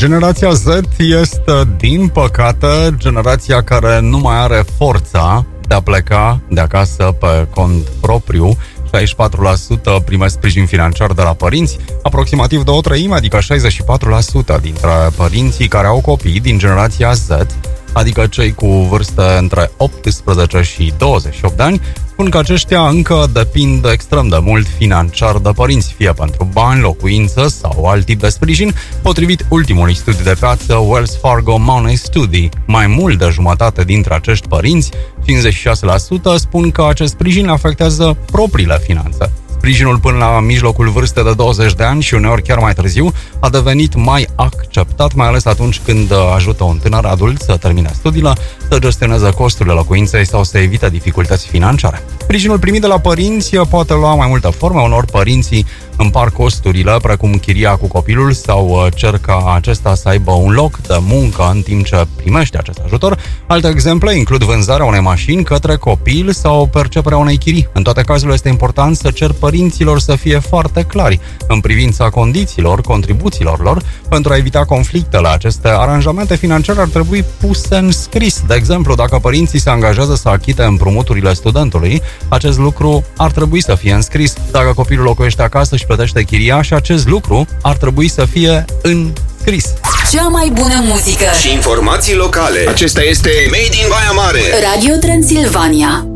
Generația Z este, din păcate, generația care nu mai are forța de a pleca de acasă pe cont propriu. 64% primesc sprijin financiar de la părinți, aproximativ 2/3, adică 64% dintre părinții care au copii din generația Z, adică cei cu vârste între 18 și 28 de ani, spun că aceștia încă depind extrem de mult financiar de părinți, fie pentru bani, locuință sau alt tip de sprijin, potrivit ultimului studiu de piață Wells Fargo Money Study. Mai mult de jumătate dintre acești părinți, 56%, spun că acest sprijin afectează propriile finanțe. Sprijinul până la mijlocul vârstei de 20 de ani și uneori chiar mai târziu a devenit mai acceptat, mai ales atunci când ajută un tânăr adult să termine studiile, să gestioneze costurile locuinței sau să evite dificultăți financiare. Sprijinul primit de la părinți poate lua mai multe forme. Unor părinții împar costurile, precum chiria cu copilul, sau cer ca acesta să aibă un loc de muncă în timp ce primește acest ajutor. Alte exemple includ vânzarea unei mașini către copil sau perceperea unei chirii. În toate cazurile este important să cer părinților să fie foarte clari în privința condițiilor, contribuțiilor lor, pentru a evita conflictele. Aceste aranjamente financiare ar trebui puse în scris. De exemplu, dacă părinții se angajează să achite împrumuturile studentului, acest lucru ar trebui să fie înscris. Dacă copilul locuiește acasă și plătește chiria, și acest lucru ar trebui să fie înscris. Cea mai bună muzică și informații locale. Acesta este Made in Baia Mare. Radio Transilvania.